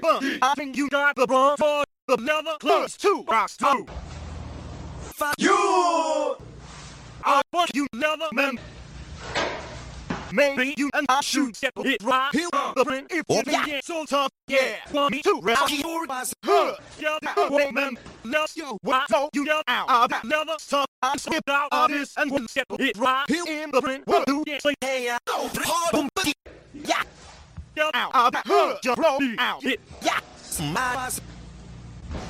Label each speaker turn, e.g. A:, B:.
A: I think you got the bronze for the leather plus 2 rocks 2. You! I want you leather man. Maybe you and I should get it right. Here the print if you get so tough. Yeah, want me to rap. Yeah, man. Let's go. Why don't you yell out? Leather tough. I skipped out of this and we'll get it right. Here in the print. What do you say? Hey, yeah. Yell out. Just roll me out. Yeah.